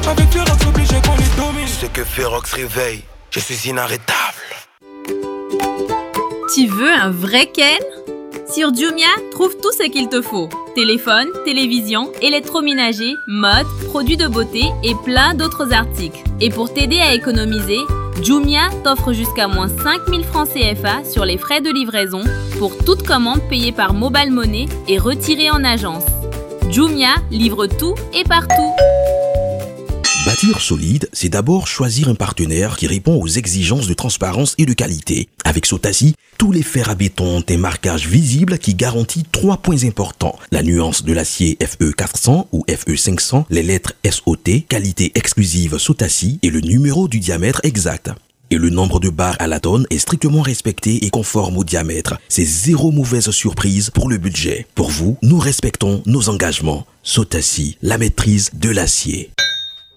Avec Ferox, obligé qu'on les domine. Je sais que Ferox réveille, je suis inarrêtable. Tu veux un vrai Ken? Sur Jumia, trouve tout ce qu'il te faut. Téléphone, télévision, électroménager, mode, produits de beauté et plein d'autres articles. Et pour t'aider à économiser, Jumia t'offre jusqu'à moins 5000 francs CFA sur les frais de livraison pour toute commande payée par Mobile Money et retirée en agence. Jumia livre tout et partout. Bâtir solide, c'est d'abord choisir un partenaire qui répond aux exigences de transparence et de qualité. Avec Sotassi, tous les fers à béton ont un marquage visible qui garantit 3 points importants. La nuance de l'acier FE400 ou FE500, les lettres SOT, qualité exclusive Sotassi et le numéro du diamètre exact. Et le nombre de barres à la tonne est strictement respecté et conforme au diamètre. C'est zéro mauvaise surprise pour le budget. Pour vous, nous respectons nos engagements. Sotassi, la maîtrise de l'acier.